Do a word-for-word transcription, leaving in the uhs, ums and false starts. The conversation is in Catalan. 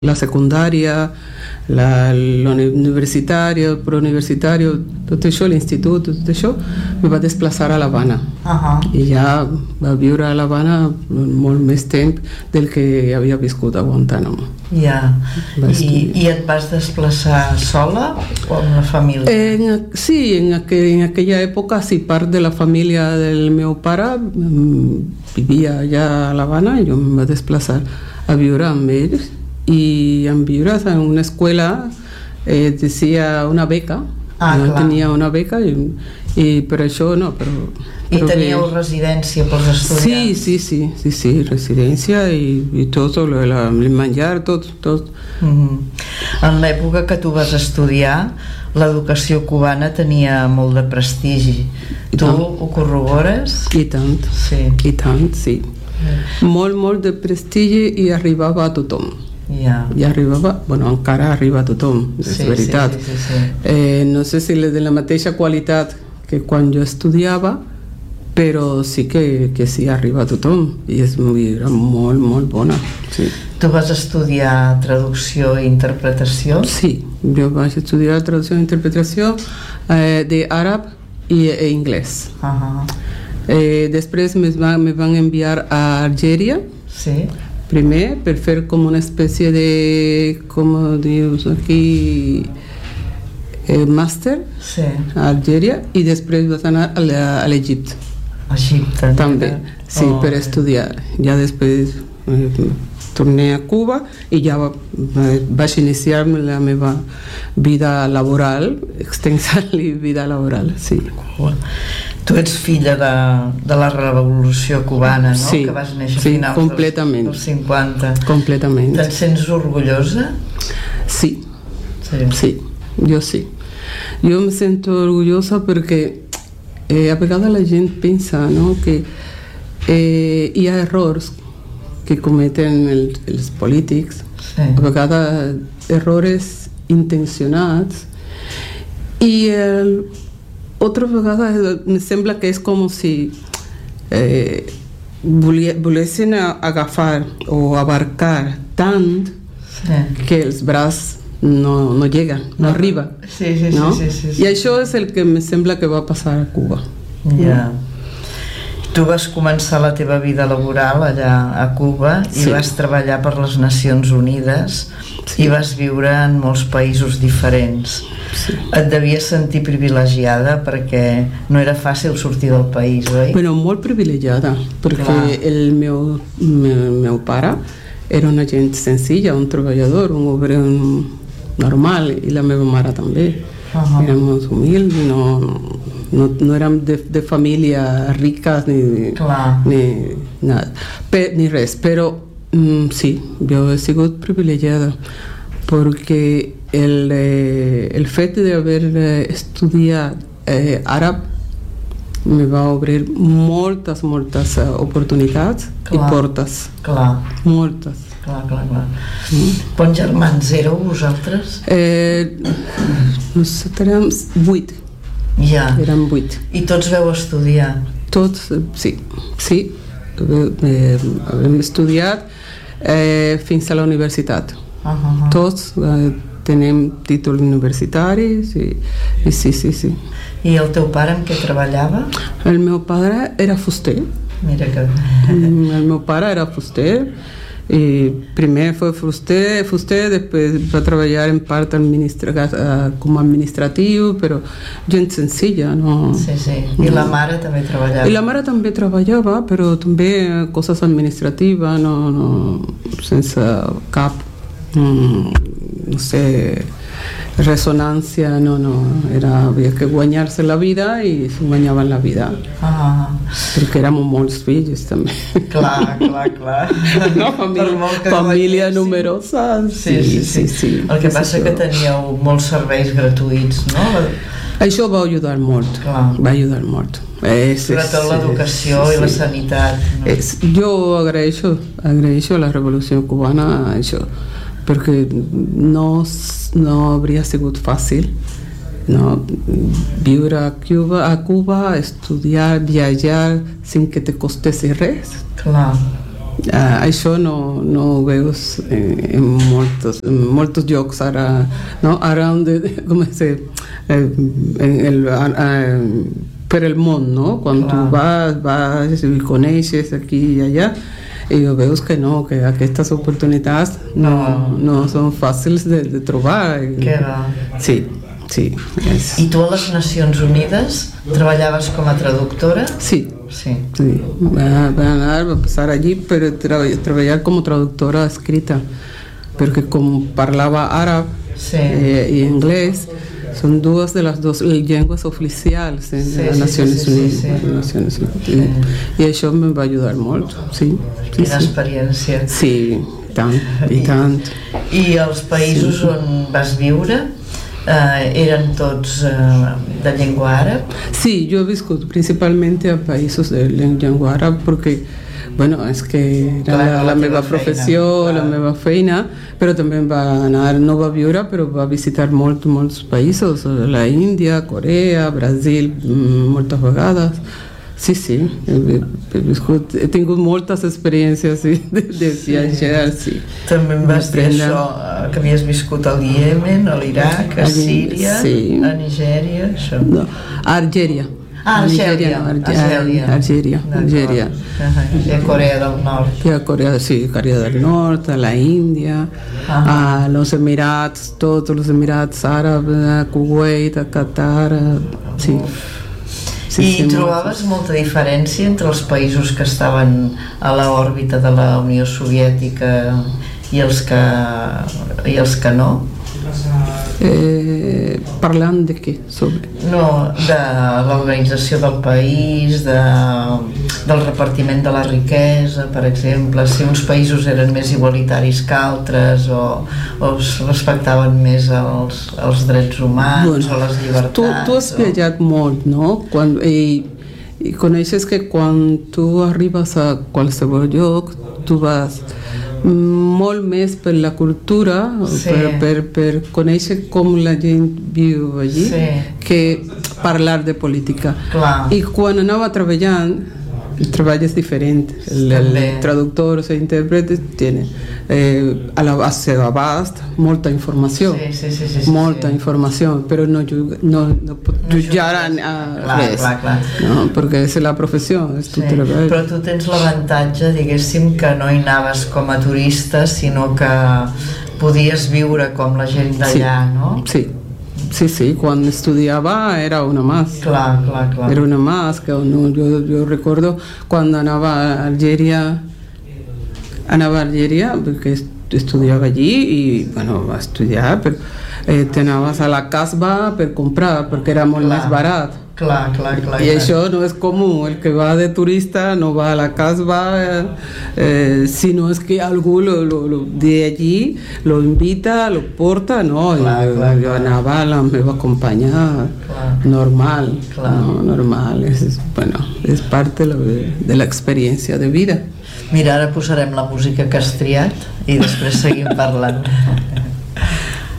la secundària, la, l'universitària, el preuniversitari, tot això, l'institut, tot això, me va desplaçar a l'Havana. Uh-huh. I ja va viure a l'Havana molt més temps del que havia viscut a Guantánamo. Ja. I, I et vas desplaçar sola o amb la família? En, sí, en, aquel, en aquella època, sí, part de la família del meu pare vivia allà a l'Havana i jo em va desplaçar a viure amb ells. Y en viure en una escuela eh, decía una beca. Ah, yo clar. Tenia una beca i, i per això no, però... però I teníeu que... residència pels estudiants? Sí, sí, sí, sí, sí, residència i, i tot, el, el menjar, tot, tot. Mm-hmm. En l'època que tu vas estudiar, l'educació cubana tenia molt de prestigi. I tu tant. Ho corrobores? I tant, sí. I tant, sí. Mm. Molt, molt de prestigi i arribava a tothom. Yeah. I arribava, bueno, encara arriba a tothom, és sí, veritat. Sí, sí, sí, sí. Eh, no sé si de la mateixa qualitat que quan jo estudiava, però sí que, que sí arriba a tothom i és era molt, molt bona. Sí. Tu vas estudiar traducció i interpretació? Sí, jo vaig estudiar traducció i interpretació eh, d'àrab i eh, anglès. Uh-huh. Eh, després me van, me van enviar a Algèria. Sí. Primer, per fer com una espècie de, com dius aquí, eh, màster sí. a Algèria i després vas anar a l'Egipte. Egipte. També, sí, oh, per estudiar. Ja després eh, torné a Cuba i ja va, vaig iniciar la meva vida laboral, extensa vida laboral, sí. Cool. Tu ets filla de, de la revolució cubana, no? Sí, que vas néixer a sí, finals completament. dels, dels cinquanta. Completament. Te'n sents orgullosa? Sí. Sí. Sí, jo sí. Jo me sento orgullosa perquè eh, a vegades la gent pensa, no, que eh, hi ha errors que cometen el, els polítics, sí. A vegades errors intencionats i el altres vegades me sembla que és com si eh, volessin agafar o abarcar tant sí. Que els braços no, no lleguen, no, no arriba. Sí, sí, no? sí, sí, sí, sí. I això és el que me sembla que va passar a Cuba. Ja. Tu vas començar la teva vida laboral allà a Cuba i sí. Vas treballar per les Nacions Unides sí. I vas viure en molts països diferents. Sí. Et devies sentir privilegiada perquè no era fàcil sortir del país, oi? Bueno, molt privilegiada, perquè clar. El meu, meu, meu pare era una gent senzilla, un treballador, un obrer normal, i la meva mare també. Uh-huh. Érem humils, no, no, no érem de, de família riques ni, ni, nada, per, ni res, però mm, sí, jo he sigut privilegiada perquè el, eh, el fet d'haver eh, estudiat eh, àrab me va obrir moltes, moltes uh, oportunitats clar. I portes. Clar. Moltes. Clar, clar, clar. Mm. Quants germans éreu vosaltres? Eh, nosaltres érem vuit. Ja. Érem vuit. I tots veu estudiar? Tots, sí. Sí. Eh, hem estudiat eh, fins a la universitat. Uh-huh. Tots eh, tenim títols universitaris i, i sí, sí, sí. I el teu pare en què treballava? El meu pare era fuster. Mira que... El meu pare era fuster i primer foi fuster, fuster després va treballar en part administra, com a administratiu, però gent senzilla, no? Sí, sí. I la mare també treballava? I la mare també treballava, però també coses administratives, no, no, sense cap, no sé, resonància, no, no, era, havia que guanyar-se la vida i se guanyaven la vida. Ah. Perquè érem molts fills també. Clar, clar, clar. No, família, família numerosa. Sí, sí, sí, sí, sí. El que passa és que teníeu molts serveis gratuïts, no? Això va ajudar molt, clar. Va ajudar molt. És, Sobretot l'educació sí, i la sí. Sanitat. No? És, jo agraeixo, agraeixo a la revolució cubana això, perquè no, no hauria sigut fàcil, no? Viure a Cuba, a Cuba, estudiar, viatjar, sin que te costessi res. Clar. Uh, això no, no ho veus en, en, moltos, en molts llocs ara, no? Ara on de, com es diu, en el, uh, per el món, no? Quan tu vas, vas i coneixes aquí i allà, i veus que no, que aquestes oportunitats no, no són fàcils de, de trobar. Que va. Sí, sí. És... I tu a les Nacions Unides treballaves com a traductora? Sí. Sí. Sí. Va, va anar, va passar allí per tra treballar com traductora escrita, perquè com parlava àrab sí. eh, i anglès, són dues de les dues llengües oficials en sí, les sí, Nacions sí, Unides. Sí, sí. Nacions Unides. Sí. I, I això em va ajudar molt. Sí. Quina sí, experiència. Sí, i tant, i tant. I, i els països sí. on vas viure? Uh, eren tots uh, de llengua àrab? Sí, jo he viscut principalment a països de llengua àrab perquè, bueno, és que era clar, la, la meva professió, feina, la meva feina, però també va anar, no va viure, però va visitar molt, molts països, la Índia, Corea, Brasil, moltes vegades. Sí, sí, he, he, viscut, he tingut moltes experiències sí, de, de viatjar, sí. També em vas dir això, que havies viscut al Iemen, a l'Iraq, a Síria, sí. a Nigèria, això. No, a Algèria. Ah, Algèria, no, Algèria. Algèria, Algèria. I a Corea del Nord. I a Corea, sí, Corea del Nord, a la Índia, a los Emirats, tots els Emirats àrabs, a Kuwait, a Qatar, sí. Sí, I sí, trobaves molt. molta diferència entre els països que estaven a l'òrbita de la Unió Soviètica i els que, i els que no? Eh, parlant de què? Sobre? No, de l'organització del país, de, del repartiment de la riquesa, per exemple, si uns països eren més igualitaris que altres o, o es respectaven més els, els drets humans bueno, o les llibertats. Tu, tu has viatjat o... molt, no? Quan, i, i coneixes que quan tu arribes a qualsevol lloc, tu vas molt més per la cultura, sí. per, per, per conèixer com la gent viu allí, sí. que parlar de política. Clar. I quan anava treballant, el treball és diferent. El, el traductor o intèrpret tiene eh, a la base abast molta informació, sí, sí, sí, sí, molta sí. informació, però no, no, no pot no jutjar a, a clar, res, clar, clar. No, perquè és la professió, és tu sí. treball. Però tu tens l'avantatge, diguéssim, que no hi anaves com a turista, sinó que podies viure com la gent d'allà, sí. no? Sí. Sí, sí, quan estudiava era una más. Clar, clar, clar. Era una más, que no, yo, yo recuerdo cuando anava a Algèria, anava a Algèria, perquè estudiava allí i, bueno, va estudiar, però eh, te anaves a la Casbah per comprar, perquè era molt clar. més barat. Clar, clar, clar. I clar. Això no és comú, el que va de turista no va a la Casbah, eh, eh, sinó és que algú lo, lo, lo, de allí lo invita, lo porta, no, clar, jo, clar, jo anava a la meva companya clar. normal, clar. No, normal, és, bueno, és part de, de l'experiència de vida. Mira, ara posarem la música que has triat i després seguim parlant.